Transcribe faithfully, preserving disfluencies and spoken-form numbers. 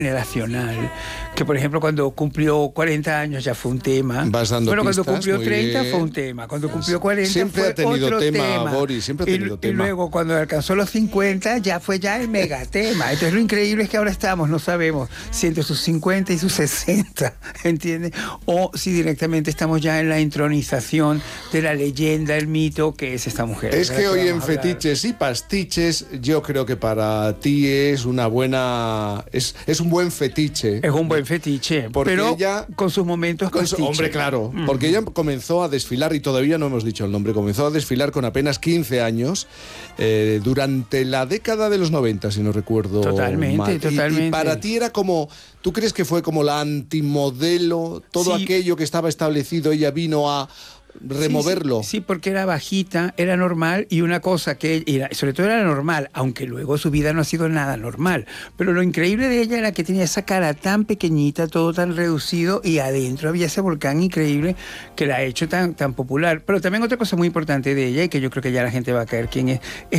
generacional, que por ejemplo cuando cumplió cuarenta años ya fue un tema. Vas dando Bueno, cuando pistas, cumplió muy treinta bien. fue un tema, cuando cumplió cuarenta Siempre fue ha tenido otro tema, tema. Boris, siempre ha Y, tenido y tema. luego cuando alcanzó los cincuenta ya fue ya el megatema. Entonces lo increíble es que ahora estamos, no sabemos si entre sus cincuenta y sus sesenta, ¿entiendes? O si directamente estamos ya en la entronización de la leyenda, el mito que es esta mujer. Es que hoy en vamos a hablar. Fetiches y Pastiches, yo creo que para ti es una buena... Es, es un buen fetiche. Es un buen fetiche, Porque pero ella- con sus momentos Con su- pastiche. hombre, claro, Mm. porque ella comenzó a desfilar, y todavía no hemos dicho el nombre, comenzó a desfilar con apenas quince años, eh, durante la década de los noventa, si no recuerdo Totalmente, mal. Y- totalmente. Y, para ti era como, ¿tú crees que fue como la antimodelo? Todo Sí. aquello que estaba establecido, ella vino a removerlo. Sí, sí, sí, porque era bajita, era normal, y una cosa que era, sobre todo era normal, aunque luego su vida no ha sido nada normal. Pero lo increíble de ella era que tenía esa cara tan pequeñita, todo tan reducido, y adentro había ese volcán increíble que la ha hecho tan, tan popular. Pero también otra cosa muy importante de ella, y que yo creo que ya la gente va a caer quién es, es